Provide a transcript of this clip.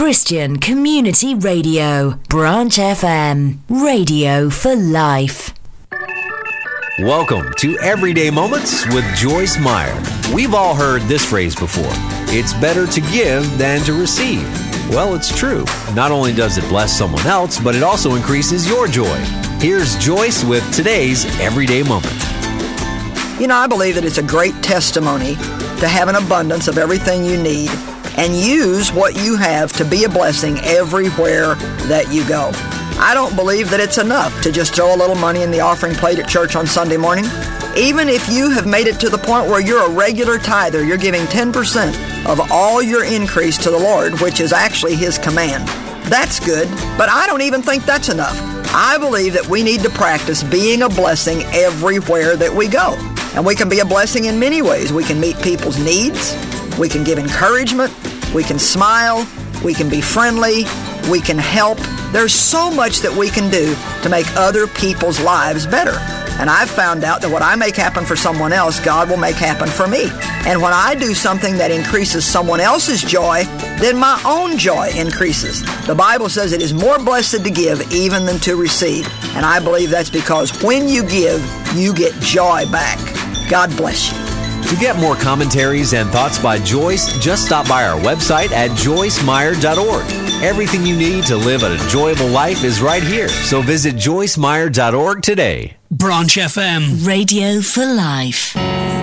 Christian Community Radio, Branch FM, radio for life. Welcome to Everyday Moments with Joyce Meyer. We've all heard this phrase before. It's better to give than to receive. Well, it's true. Not only does it bless someone else, but it also increases your joy. Here's Joyce with today's Everyday Moment. You know, I believe that it's a great testimony to have an abundance of everything you need and use what you have to be a blessing everywhere that you go. I don't believe that it's enough to just throw a little money in the offering plate at church on Sunday morning. Even if you have made it to the point where you're a regular tither, you're giving 10% of all your increase to the Lord, which is actually His command. That's good, but I don't even think that's enough. I believe that we need to practice being a blessing everywhere that we go. And we can be a blessing in many ways. We can meet people's needs. We can give encouragement. We can smile. We can be friendly. We can help. There's so much that we can do to make other people's lives better. And I've found out that what I make happen for someone else, God will make happen for me. And when I do something that increases someone else's joy, then my own joy increases. The Bible says it is more blessed to give even than to receive. And I believe that's because when you give, you get joy back. God bless you. To get more commentaries and thoughts by Joyce, just stop by our website at joycemeyer.org. Everything you need to live an enjoyable life is right here. So visit joycemeyer.org today. Branch FM. Radio for life.